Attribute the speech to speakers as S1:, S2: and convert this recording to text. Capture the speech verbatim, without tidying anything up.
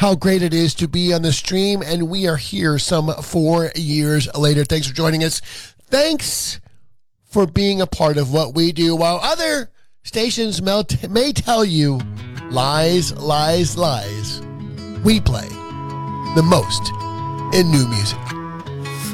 S1: how great it is to be on the stream, and we are here some four years later. Thanks for joining us. Thanks for being a part of what we do, while other stations may tell you lies, lies, lies. We play the most in new music.